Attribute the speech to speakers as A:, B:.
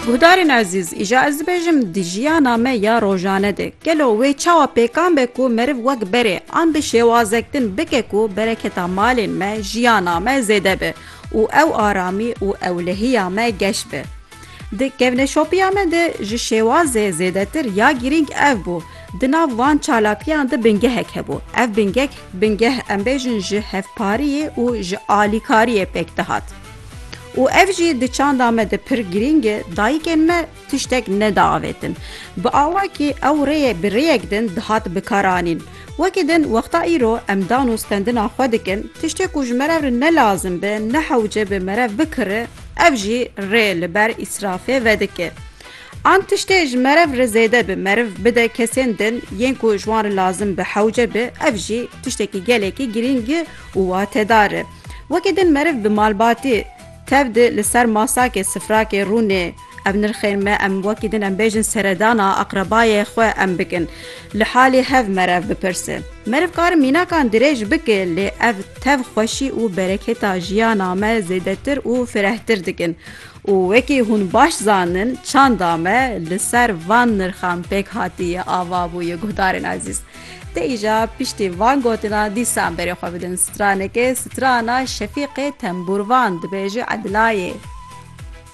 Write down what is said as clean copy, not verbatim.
A: Guhdarên ezîz, îja ez dibêjim di jiyana me ya rojane de gelo wê çawa pêkan be ku meriv wek berê an bi şêwazektin bike ku bereketa malên me jiyana me zêde be û ew aramî û ewlehiya me geş be. Di kevneşopiya me de ji şêwazê zêdetir ya girîng ev bû. Di nav van çalakiyan de bingehek hebû. Ev bingeh em bêjin ji hevpariyê û ji alîkariyê pêk dihat. û ev jî di çanda me de pir girîng e, dayîkên me tiştek nedawetin. Bi awakî ew rêyê bi rêyek din dihat bikaranîn. Wekî din wexta îro em dan û stendina xwe dikin, tiştê ku ji merev re nelazim be, nehewce bi merev bikire, ev jî rê li ber îsrafê vedike. An tiştê ji merev re zêde bi meriv bide kesên din, yên ku ji wan re lazim bi hewce be, ev jî tiştekî gelekî girîng e û watedar e. Wekî din meriv bi malbatî tev de li ser masakê sifrakê rûnê ev nirxên me em wekî din em bêjin seredana aqrebayê xwe em bikin. Li halê hev merev bipirse. Meriv kar mînakan dirêj bike lê ev tev xweşî û bereketa jiyana me zêdetir û firehtir dikin. û wekî hûn baş zanin çanda me li ser van nirxan pêk hatiye ava bûye guhdarên ezîz. Te îja piştî van gotina dîsan berê xwe bidin stranekê strana Şefîqê Temburvan dibêje Edilayê.